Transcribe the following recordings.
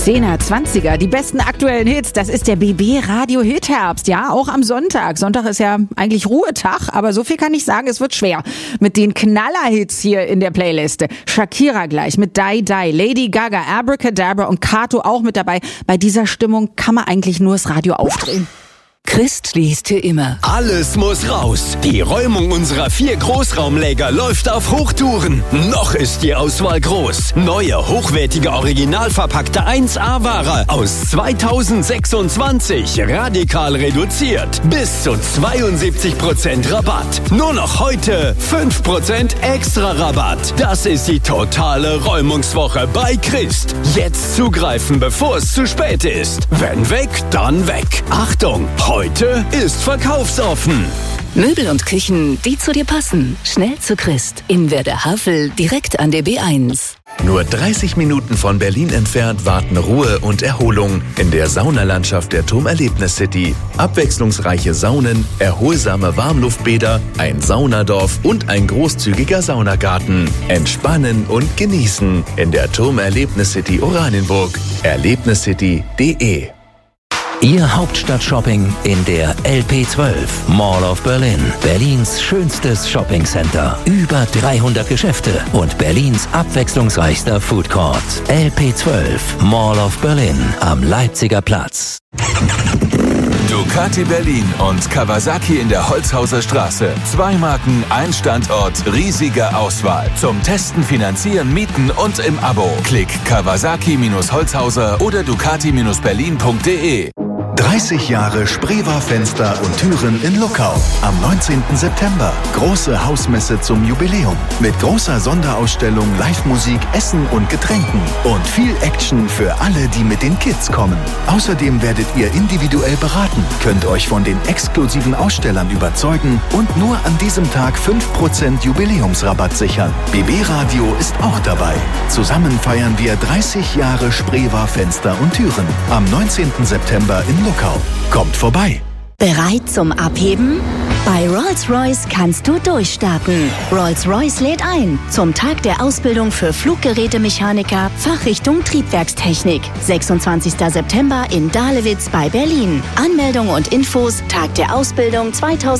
10er, 20er, die besten aktuellen Hits, das ist der BB Radio Hitherbst, ja, auch am Sonntag. Sonntag ist ja eigentlich Ruhetag, aber so viel kann ich sagen, es wird schwer mit den Knallerhits hier in der Playliste. Shakira gleich mit Die Die, Lady Gaga, Abracadabra und Kato auch mit dabei. Bei dieser Stimmung kann man eigentlich nur das Radio aufdrehen. Christ liest hier immer. Alles muss raus. Die Räumung unserer 4 Großraumlager läuft auf Hochtouren. Noch ist die Auswahl groß. Neue, hochwertige, original verpackte 1A-Ware aus 2026. Radikal reduziert. Bis zu 72% Rabatt. Nur noch heute 5% extra Rabatt. Das ist die totale Räumungswoche bei Christ. Jetzt zugreifen, bevor es zu spät ist. Wenn weg, dann weg. Achtung! Heute ist verkaufsoffen. Möbel und Küchen, die zu dir passen. Schnell zu Christ. In Werder Havel, direkt an der B1. Nur 30 Minuten von Berlin entfernt warten Ruhe und Erholung in der Saunalandschaft der Turmerlebnis City. Abwechslungsreiche Saunen, erholsame Warmluftbäder, ein Saunadorf und ein großzügiger Saunagarten. Entspannen und genießen in der Turmerlebnis City Oranienburg. Erlebniscity.de. Ihr Hauptstadt-Shopping in der LP12 Mall of Berlin. Berlins schönstes Shoppingcenter. Über 300 Geschäfte und Berlins abwechslungsreichster Food Court. LP12 Mall of Berlin am Leipziger Platz. Ducati Berlin und Kawasaki in der Holzhauser Straße. 2 Marken, ein Standort, riesige Auswahl. Zum Testen, Finanzieren, Mieten und im Abo. Klick Kawasaki-Holzhauser oder Ducati-Berlin.de. 30 Jahre Spreewar Fenster und Türen in Luckau. Am 19. September. Große Hausmesse zum Jubiläum. Mit großer Sonderausstellung, Live-Musik, Essen und Getränken. Und viel Action für alle, die mit den Kids kommen. Außerdem werdet ihr individuell beraten, könnt euch von den exklusiven Ausstellern überzeugen und nur an diesem Tag 5% Jubiläumsrabatt sichern. BB Radio ist auch dabei. Zusammen feiern wir 30 Jahre Spreewar Fenster und Türen. Am 19. September in Luckau. Kommt vorbei. Bereit zum Abheben? Bei Rolls-Royce kannst du durchstarten. Rolls-Royce lädt ein zum Tag der Ausbildung für Fluggerätemechaniker, Fachrichtung Triebwerkstechnik. 26. September in Dahlewitz bei Berlin. Anmeldung und Infos Tag der Ausbildung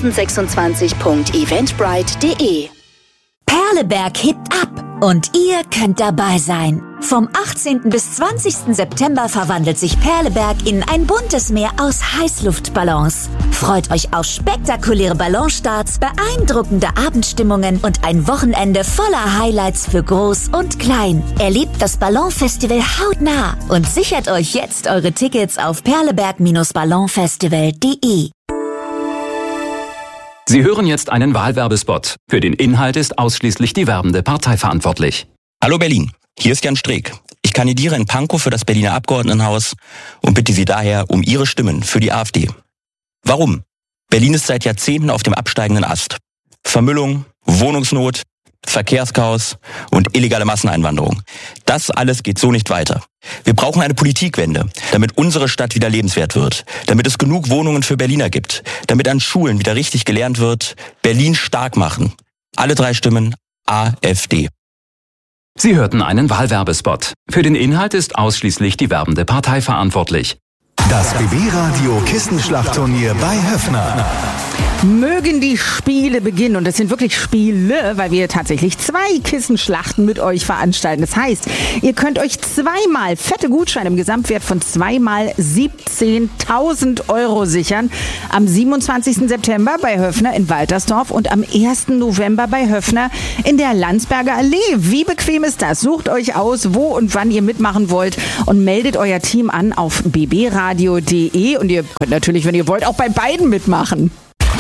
2026.eventbrite.de. Perleberg hebt ab und ihr könnt dabei sein. Vom 18. bis 20. September verwandelt sich Perleberg in ein buntes Meer aus Heißluftballons. Freut euch auf spektakuläre Ballonstarts, beeindruckende Abendstimmungen und ein Wochenende voller Highlights für Groß und Klein. Erlebt das Ballonfestival hautnah und sichert euch jetzt eure Tickets auf perleberg-ballonfestival.de. Sie hören jetzt einen Wahlwerbespot. Für den Inhalt ist ausschließlich die werbende Partei verantwortlich. Hallo Berlin, hier ist Jan Streeck. Ich kandidiere in Pankow für das Berliner Abgeordnetenhaus und bitte Sie daher um Ihre Stimmen für die AfD. Warum? Berlin ist seit Jahrzehnten auf dem absteigenden Ast. Vermüllung, Wohnungsnot, Verkehrschaos und illegale Masseneinwanderung. Das alles geht so nicht weiter. Wir brauchen eine Politikwende, damit unsere Stadt wieder lebenswert wird, damit es genug Wohnungen für Berliner gibt, damit an Schulen wieder richtig gelernt wird, Berlin stark machen. Alle 3 Stimmen AfD. Sie hörten einen Wahlwerbespot. Für den Inhalt ist ausschließlich die werbende Partei verantwortlich. Das BB Radio Kissenschlachtturnier bei Höffner. Mögen die Spiele beginnen. Und es sind wirklich Spiele, weil wir tatsächlich 2 Kissenschlachten mit euch veranstalten. Das heißt, ihr könnt euch 2-mal fette Gutscheine im Gesamtwert von 2-mal 17.000 € sichern. Am 27. September bei Höffner in Waltersdorf und am 1. November bei Höffner in der Landsberger Allee. Wie bequem ist das? Sucht euch aus, wo und wann ihr mitmachen wollt und meldet euer Team an auf bbradio.de. Und ihr könnt natürlich, wenn ihr wollt, auch bei beiden mitmachen.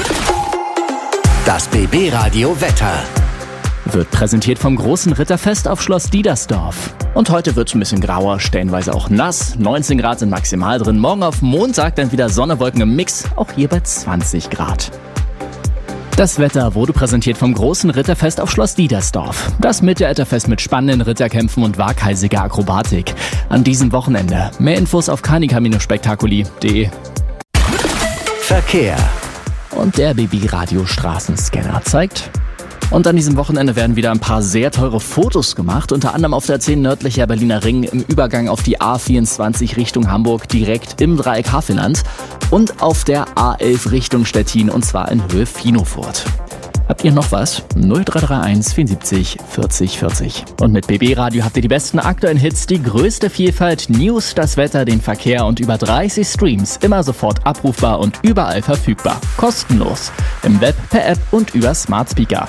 Das BB Radio Wetter wird präsentiert vom großen Ritterfest auf Schloss Diedersdorf. Und heute wird es ein bisschen grauer, stellenweise auch nass. 19 Grad sind maximal drin. Morgen auf Montag dann wieder Sonne, Wolken im Mix, auch hier bei 20 Grad. Das Wetter wurde präsentiert vom großen Ritterfest auf Schloss Diedersdorf. Das Mittelalterfest mit spannenden Ritterkämpfen und waghalsiger Akrobatik. An diesem Wochenende. Mehr Infos auf kanika-spektakuli.de. Verkehr. Und der BB Radio Straßenscanner zeigt Und an diesem Wochenende werden wieder ein paar sehr teure Fotos gemacht, unter anderem auf der 10 nördlicher Berliner Ring im Übergang auf die A24 Richtung Hamburg, direkt im Dreieck Havelland und auf der A11 Richtung Stettin, und zwar in Höhe Finofurt. Habt ihr noch was? 0331 74 40 40. Und mit BB Radio habt ihr die besten aktuellen Hits, die größte Vielfalt, News, das Wetter, den Verkehr und über 30 Streams. Immer sofort abrufbar und überall verfügbar. Kostenlos. Im Web, per App und über Smart Speaker.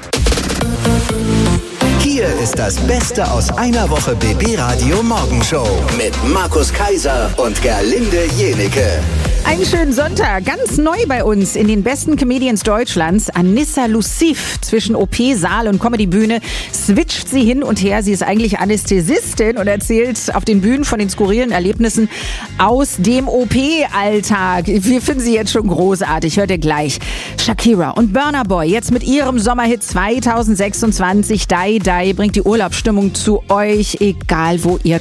Hier ist das Beste aus einer Woche BB Radio Morgenshow mit Markus Kaiser und Gerlinde Jenecke. Einen schönen Sonntag. Ganz neu bei uns in den besten Comedians Deutschlands. Anissa Lussif. Zwischen OP-Saal und Comedy-Bühne switcht sie hin und her. Sie ist eigentlich Anästhesistin und erzählt auf den Bühnen von den skurrilen Erlebnissen aus dem OP-Alltag. Wir finden sie jetzt schon großartig. Hört ihr gleich. Shakira und Burna Boy jetzt mit ihrem Sommerhit 2026 Die Die bringt die Urlaubsstimmung zu euch, egal wo ihr